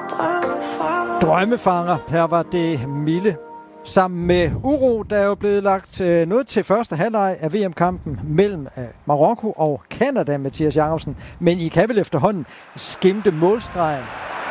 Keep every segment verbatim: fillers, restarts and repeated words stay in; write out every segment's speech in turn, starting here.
Drømmefanger. Her var det Mille. Sammen med Uro, der er jo blevet lagt noget til første halvleg af V M-kampen mellem Marokko og Canada, Mathias Jacobsen. Men I kan vel efterhånden skimte målstregen?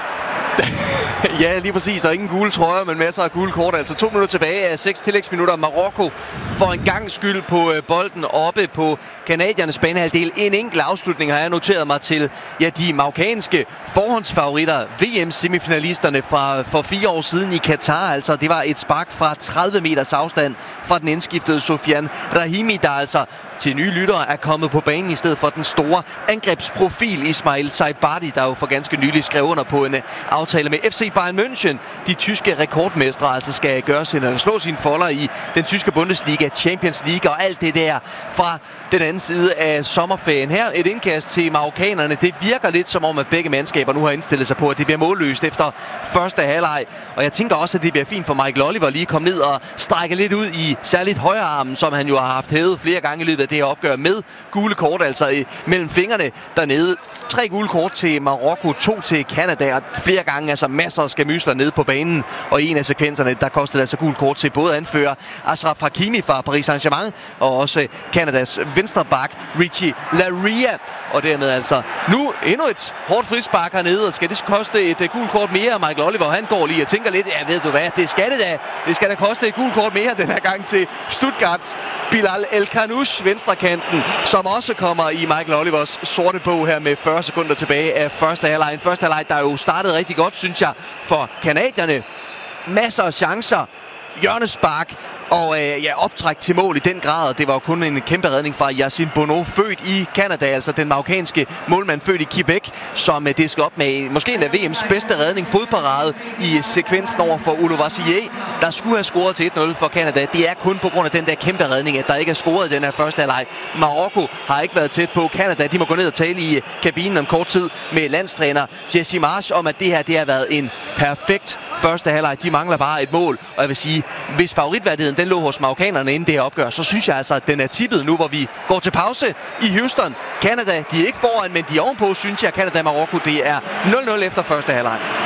Ja, lige præcis. Og ingen gule trøjer, men masser af gule kort. Altså to minutter tilbage af seks tillægsminutter. Marokko får en gang skyld på bolden oppe på kanadiernes banehalvdel. En enkelt afslutning har jeg noteret mig til ja, de marokkanske forhåndsfavoritter. V M-semifinalisterne fra for fire år siden i Katar. Altså, det var et spark fra tredive meters afstand fra den indskiftede Sofiane Rahimi, der altså til nye lyttere er kommet på banen i stedet for den store angrebsprofil Ismail Saibari, der jo for ganske nylig skrev under på en aftale med F C Bayern München. De tyske rekordmestre altså skal gøre sin eller slå sine folder i den tyske Bundesliga, Champions League og alt det der fra den anden side af sommerferien. Her et indkast til marokkanerne. Det virker lidt som om, at begge mandskaber nu har indstillet sig på, at det bliver målløst efter første halvleg. Og jeg tænker også, at det bliver fint for Michael Oliver lige at komme ned og strække lidt ud i særligt højre armen, som han jo har haft hævet flere gange i løbet af det her opgør med gule kort, altså mellem fingrene dernede. Tre gule kort til Marokko, to til Canada, og flere gange altså masser af skamysler nede på banen. Og i en af sekvenserne, der kostede altså gule kort til både anfører Achraf Hakimi fra Paris Saint-Germain, og også Canadas venstreback Richie Laryea. Og dermed altså nu endnu et hårdt frispark hernede, og skal det koste et uh, gult kort mere? Michael Oliver, han går lige og tænker lidt, ja ved du hvad, det skal det da. Det skal da koste et gult kort mere den her gang til Stuttgarts Bilal El Khanouch, venstrekanten, som også kommer i Michael Olivers sorte bog her med fyrre sekunder tilbage af første halvleg. En første halvleg, der jo startede rigtig godt, synes jeg, for canadierne. Masser af chancer, hjørnespark og øh, ja, optræk til mål i den grad. Det var jo kun en kæmpe redning fra Yassine Bono, født i Canada, altså den marokkanske målmand, født i Quebec, som øh, disker op med måske en af V M's bedste redning, fodparade i sekvensen over for Olo Vassier, der skulle have scoret til et nul for Canada. Det er kun på grund af den der kæmpe redning, at der ikke er scoret i den her første halvleg. Marokko har ikke været tæt på. Canada, de må gå ned og tale i kabinen om kort tid med landstræner Jesse Marsch om, at det her det har været en perfekt første halvleg. De mangler bare et mål, og jeg vil sige, hvis favoritværdigheden den lå hos marokkanerne inden det her opgør, så synes jeg altså, at den er tippet nu, hvor vi går til pause i Houston. Canada, de er ikke foran, men de er ovenpå, synes jeg, Canada og Marokko, det er nul nul efter første halvleg.